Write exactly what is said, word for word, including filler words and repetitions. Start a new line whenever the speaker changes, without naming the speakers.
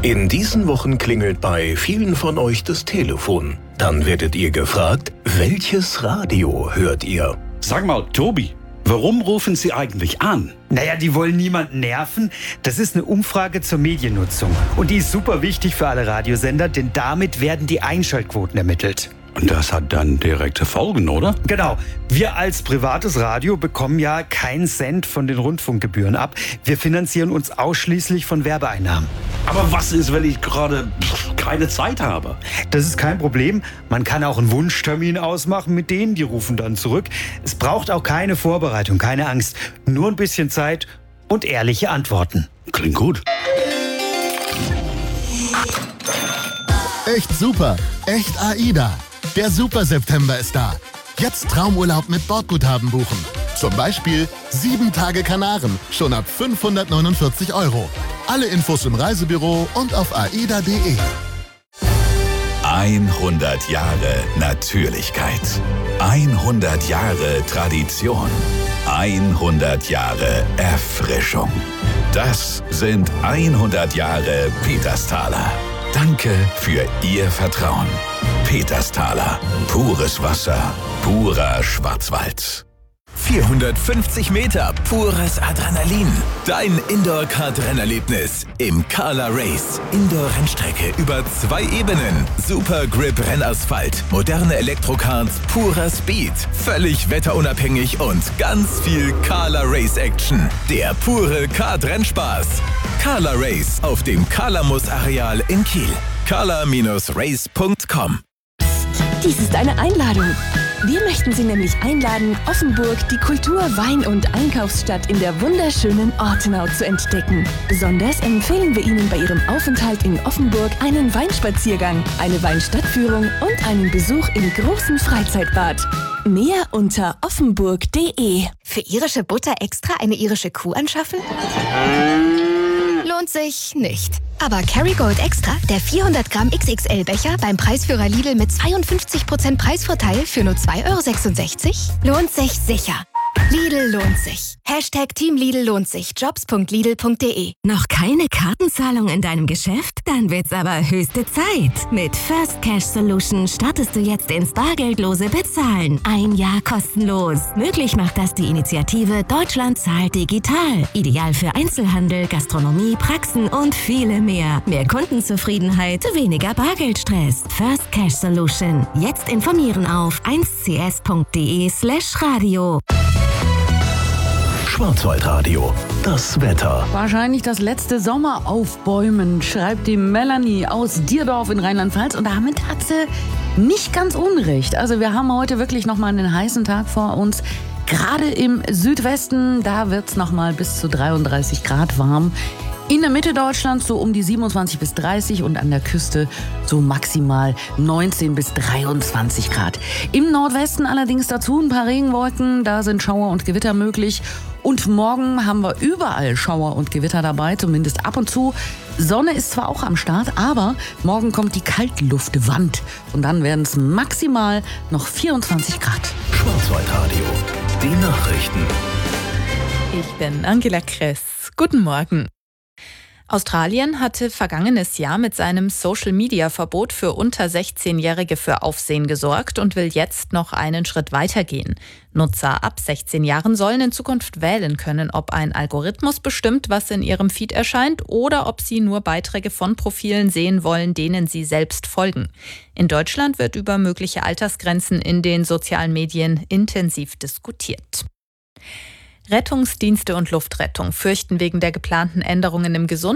In diesen Wochen klingelt bei vielen von euch das Telefon. Dann werdet ihr gefragt, welches Radio hört ihr?
Sag mal, Tobi, warum rufen Sie eigentlich an?
Naja, die wollen niemanden nerven. Das ist eine Umfrage zur Mediennutzung. Und die ist super wichtig für alle Radiosender, denn damit werden die Einschaltquoten ermittelt.
Und das hat dann direkte Folgen, oder?
Genau. Wir als privates Radio bekommen ja keinen Cent von den Rundfunkgebühren ab. Wir finanzieren uns ausschließlich von Werbeeinnahmen.
Aber was ist, wenn ich gerade keine Zeit habe?
Das ist kein Problem. Man kann auch einen Wunschtermin ausmachen mit denen, die rufen dann zurück. Es braucht auch keine Vorbereitung, keine Angst. Nur ein bisschen Zeit und ehrliche Antworten.
Klingt gut.
Echt super. Echt AIDA. Der Super September ist da. Jetzt Traumurlaub mit Bordguthaben buchen. Zum Beispiel sieben Tage Kanaren, schon ab fünfhundertneunundvierzig Euro. Alle Infos im Reisebüro und auf aida punkt de.
hundert Jahre Natürlichkeit. hundert Jahre Tradition. hundert Jahre Erfrischung. Das sind hundert Jahre Petersthaler. Danke für Ihr Vertrauen. Petersthaler. Pures Wasser. Purer Schwarzwald.
vierhundertfünfzig Meter pures Adrenalin. Dein Indoor-Kart-Rennerlebnis im Kala Race. Indoor-Rennstrecke über zwei Ebenen. Super Grip Rennasphalt. Moderne Elektrokarts, purer Speed. Völlig wetterunabhängig und ganz viel Kala Race Action. Der pure Kart-Rennspaß. Kala Race auf dem Kalamus-Areal in Kiel. kala Race punkt com.
Dies ist eine Einladung. Wir möchten Sie nämlich einladen, Offenburg, die Kultur-, Wein- und Einkaufsstadt in der wunderschönen Ortenau zu entdecken. Besonders empfehlen wir Ihnen bei Ihrem Aufenthalt in Offenburg einen Weinspaziergang, eine Weinstadtführung und einen Besuch im großen Freizeitbad. Mehr unter offenburg punkt de.
Für irische Butter extra eine irische Kuh anschaffen? Lohnt sich nicht. Aber Kerrygold Extra, der vierhundert Gramm X X L-Becher beim Preisführer Lidl mit zweiundfünfzig Prozent Preisvorteil für nur zwei Euro sechsundsechzig, lohnt sich sicher. Lidl lohnt sich. Hashtag Team Lidl lohnt sich. jobs punkt lidl punkt de.
Noch keine Kartenzahlung in deinem Geschäft? Dann wird's aber höchste Zeit. Mit First Cash Solution startest du jetzt ins bargeldlose Bezahlen. Ein Jahr kostenlos. Möglich macht das die Initiative Deutschland zahlt digital. Ideal für Einzelhandel, Gastronomie, Praxen und viele mehr. Mehr Kundenzufriedenheit, weniger Bargeldstress. First Cash Solution. Jetzt informieren auf eins c s punkt de slash radio.
Schwarzwaldradio. Das Wetter.
Wahrscheinlich das letzte Sommeraufbäumen, schreibt die Melanie aus Dierdorf in Rheinland-Pfalz. Und damit hat sie nicht ganz unrecht. Also wir haben heute wirklich nochmal einen heißen Tag vor uns. Gerade im Südwesten, da wird es nochmal bis zu dreiunddreißig Grad warm. In der Mitte Deutschlands so um die siebenundzwanzig bis dreißig und an der Küste so maximal neunzehn bis dreiundzwanzig Grad. Im Nordwesten allerdings dazu ein paar Regenwolken, da sind Schauer und Gewitter möglich. Und morgen haben wir überall Schauer und Gewitter dabei, zumindest ab und zu. Sonne ist zwar auch am Start, aber morgen kommt die Kaltluftwand. Und dann werden es maximal noch vierundzwanzig Grad.
Schwarzwaldradio. Die Nachrichten.
Ich bin Angela Kress. Guten Morgen. Australien hatte vergangenes Jahr mit seinem Social-Media-Verbot für unter sechzehnjährige für Aufsehen gesorgt und will jetzt noch einen Schritt weiter gehen. Nutzer ab sechzehn Jahren sollen in Zukunft wählen können, ob ein Algorithmus bestimmt, was in ihrem Feed erscheint, oder ob sie nur Beiträge von Profilen sehen wollen, denen sie selbst folgen. In Deutschland wird über mögliche Altersgrenzen in den sozialen Medien intensiv diskutiert. Rettungsdienste und Luftrettung fürchten wegen der geplanten Änderungen im Gesundheitswesen